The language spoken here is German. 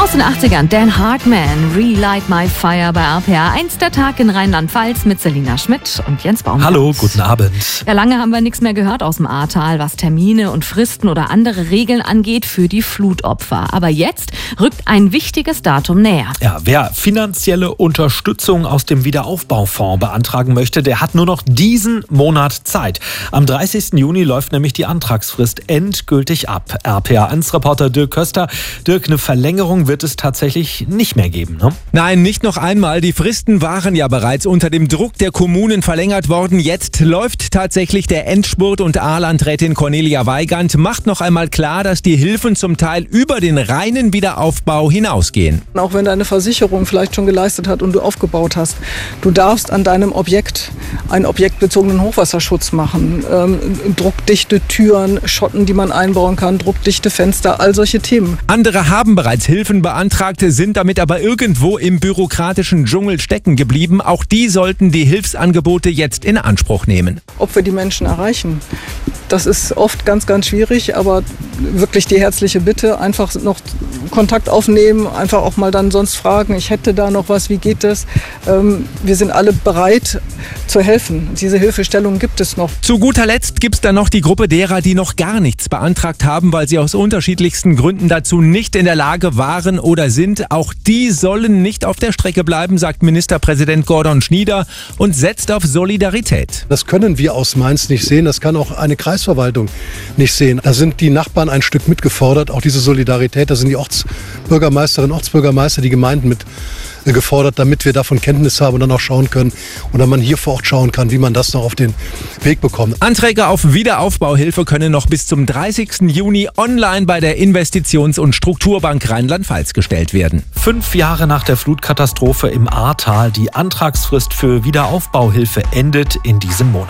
Aus den 80ern, Dan Hartman, Relight My Fire bei RPA 1, der Tag in Rheinland-Pfalz mit Selina Schmidt und Jens Baumgart. Hallo, guten Abend. Ja, lange haben wir nichts mehr gehört aus dem Ahrtal, was Termine und Fristen oder andere Regeln angeht für die Flutopfer. Aber jetzt rückt ein wichtiges Datum näher. Ja, wer finanzielle Unterstützung aus dem Wiederaufbaufonds beantragen möchte, der hat nur noch diesen Monat Zeit. Am 30. Juni läuft nämlich die Antragsfrist endgültig ab. RPA1-Reporter Dirk Köster. Dirk, eine Verlängerung wird es tatsächlich nicht mehr geben, ne? Nein, nicht noch einmal. Die Fristen waren ja bereits unter dem Druck der Kommunen verlängert worden. Jetzt läuft tatsächlich der Endspurt und A-Landrätin Cornelia Weigand macht noch einmal klar, dass die Hilfen zum Teil über den reinen Wiederaufbau hinausgehen. Auch wenn deine Versicherung vielleicht schon geleistet hat und du aufgebaut hast, du darfst an deinem Objekt einen objektbezogenen Hochwasserschutz machen. Druckdichte Türen, Schotten, die man einbauen kann, druckdichte Fenster, all solche Themen. Andere haben bereits Hilfen beantragt, sind damit aber irgendwo im bürokratischen Dschungel stecken geblieben. Auch die sollten die Hilfsangebote jetzt in Anspruch nehmen. Ob wir die Menschen erreichen, das ist oft ganz, ganz schwierig, aber wirklich die herzliche Bitte, einfach noch Kontakt aufnehmen, einfach auch mal dann sonst fragen, ich hätte da noch was, wie geht es? Wir sind alle bereit zu helfen. Diese Hilfestellung gibt es noch. Zu guter Letzt gibt es dann noch die Gruppe derer, die noch gar nichts beantragt haben, weil sie aus unterschiedlichsten Gründen dazu nicht in der Lage waren oder sind. Auch die sollen nicht auf der Strecke bleiben, sagt Ministerpräsident Gordon Schnieder und setzt auf Solidarität. Das können wir aus Mainz nicht sehen, das kann auch eine Kreisverwaltung nicht sehen. Da sind die Nachbarn ein Stück mitgefordert, auch diese Solidarität, da sind die Ortsbürgermeisterinnen, Ortsbürgermeister, die Gemeinden mit gefordert, damit wir davon Kenntnis haben und dann auch schauen können und dann man hier vor Ort schauen kann, wie man das noch auf den Weg bekommt. Anträge auf Wiederaufbauhilfe können noch bis zum 30. Juni online bei der Investitions- und Strukturbank Rheinland-Pfalz gestellt werden. 5 Jahre nach der Flutkatastrophe im Ahrtal, die Antragsfrist für Wiederaufbauhilfe endet in diesem Monat.